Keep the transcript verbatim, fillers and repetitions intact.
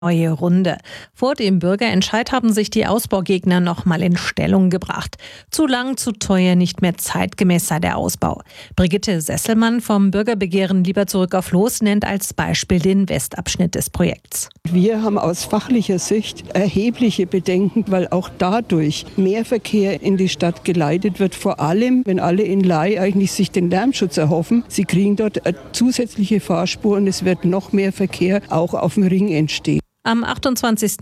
Neue Runde. Vor dem Bürgerentscheid haben sich die Ausbaugegner noch mal in Stellung gebracht. Zu lang, zu teuer, nicht mehr zeitgemäß sei der Ausbau. Brigitte Sesselmann vom Bürgerbegehren Lieber zurück auf Los nennt als Beispiel den Westabschnitt des Projekts. Wir haben aus fachlicher Sicht erhebliche Bedenken, weil auch dadurch mehr Verkehr in die Stadt geleitet wird. Vor allem, wenn alle in Lay eigentlich sich den Lärmschutz erhoffen. Sie kriegen dort eine zusätzliche Fahrspur und es wird noch mehr Verkehr auch auf dem Ring entstehen. Am achtundzwanzigsten